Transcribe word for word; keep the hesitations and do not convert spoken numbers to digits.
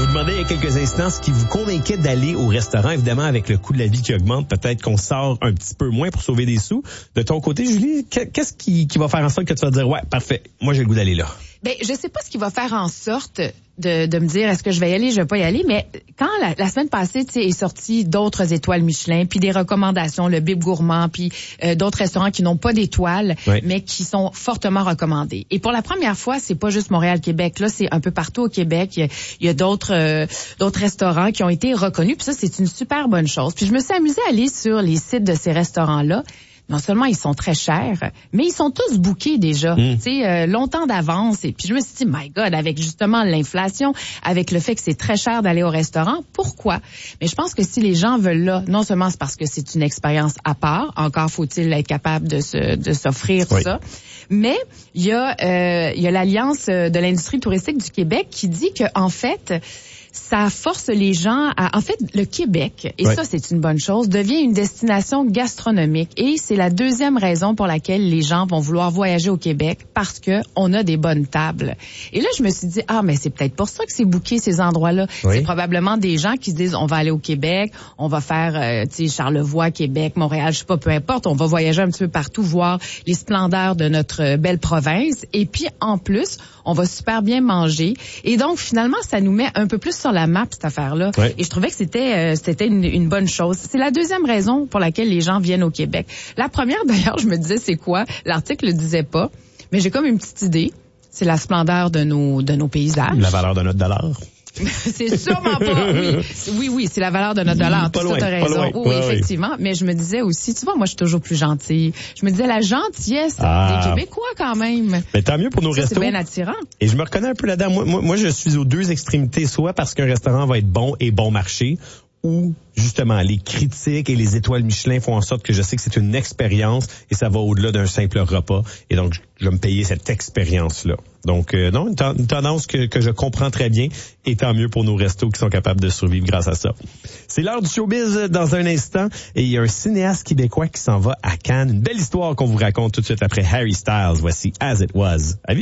vous demandait il y a quelques instants ce qui vous convainquait d'aller au restaurant. Évidemment, avec le coût de la vie qui augmente, peut-être qu'on sort un petit peu moins pour sauver des sous. De ton côté, Julie, qu'est-ce qui, qui va faire en sorte que tu vas dire, ouais, parfait, moi j'ai le goût d'aller là? Ben, je sais pas ce qui va faire en sorte de, de me dire est-ce que je vais y aller, je vais pas y aller, mais quand la, la semaine passée, tu sais, est sorti d'autres étoiles Michelin, puis des recommandations, le Bib Gourmand, puis euh, d'autres restaurants qui n'ont pas d'étoiles, oui. mais qui sont fortement recommandés. Et pour la première fois, c'est pas juste Montréal-Québec, là, c'est un peu partout au Québec. Il y a, il y a d'autres euh, d'autres restaurants qui ont été reconnus, puis ça, c'est une super bonne chose. Puis je me suis amusée à aller sur les sites de ces restaurants-là. Non seulement ils sont très chers, mais ils sont tous bookés déjà, mmh. tu sais, euh, longtemps d'avance. Et puis je me suis dit, my God, avec justement l'inflation, avec le fait que c'est très cher d'aller au restaurant, pourquoi? Mais je pense que si les gens veulent là, non seulement c'est parce que c'est une expérience à part, encore faut-il être capable de se de s'offrir oui. ça, mais il y a euh, il y a l'Alliance de l'industrie touristique du Québec qui dit que en fait ça force les gens à... En fait, le Québec, et ouais. ça, c'est une bonne chose, devient une destination gastronomique. Et c'est la deuxième raison pour laquelle les gens vont vouloir voyager au Québec, parce que on a des bonnes tables. Et là, je me suis dit, ah, mais c'est peut-être pour ça que c'est booké, ces endroits-là. Oui. C'est probablement des gens qui se disent, on va aller au Québec, on va faire, euh, tu sais, Charlevoix, Québec, Montréal, je sais pas, peu importe, on va voyager un petit peu partout, voir les splendeurs de notre belle province. Et puis, en plus, on va super bien manger. Et donc, finalement, ça nous met un peu plus sur la map, cette affaire-là. Ouais. Et je trouvais que c'était euh, c'était une, une bonne chose. C'est la deuxième raison pour laquelle les gens viennent au Québec. La première, d'ailleurs, je me disais, c'est quoi? L'article le disait pas, mais j'ai comme une petite idée. C'est la splendeur de nos de nos paysages. La valeur de notre dollar. C'est sûrement pas, oui. Oui, oui, c'est la valeur de notre dollar. Tu as raison. Oui, oui, effectivement. Ouais. Mais je me disais aussi, tu vois, moi, je suis toujours plus gentille. Je me disais, la gentillesse ah. des Québécois, quand même. Mais tant mieux pour nos restos. C'est bien attirant. Et je me reconnais un peu là-dedans. Moi, moi, moi, je suis aux deux extrémités, soit parce qu'un restaurant va être bon et bon marché, ou justement les critiques et les étoiles Michelin font en sorte que je sais que c'est une expérience et ça va au-delà d'un simple repas. Et donc, je vais me payer cette expérience-là. Donc, euh, non, une, ten- une tendance que, que je comprends très bien et tant mieux pour nos restos qui sont capables de survivre grâce à ça. C'est l'heure du showbiz dans un instant et il y a un cinéaste québécois qui s'en va à Cannes. Une belle histoire qu'on vous raconte tout de suite après Harry Styles. Voici As It Was.